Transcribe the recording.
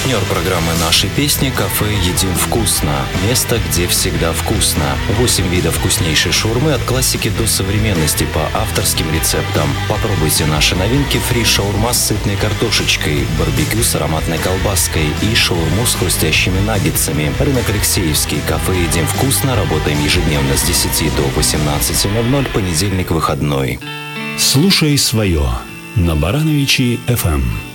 Партнер программы «Наши песни» — кафе «Едим вкусно». Место, где всегда вкусно. 8 видов вкуснейшей шаурмы от классики до современности по авторским рецептам. Попробуйте наши новинки: фри-шаурма с сытной картошечкой, барбекю с ароматной колбаской и шаурму с хрустящими наггетсами. Рынок Алексеевский. Кафе «Едим вкусно». Работаем ежедневно с 10 до 18:00, понедельник, выходной. Слушай свое на Барановичи FM.